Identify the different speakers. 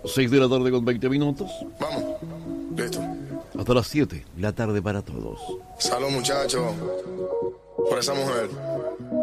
Speaker 1: 6 de la tarde con 20 minutos.
Speaker 2: Vamos. Listo.
Speaker 1: Hasta las 7, la tarde para todos.
Speaker 2: Salud, muchachos. Por esa mujer.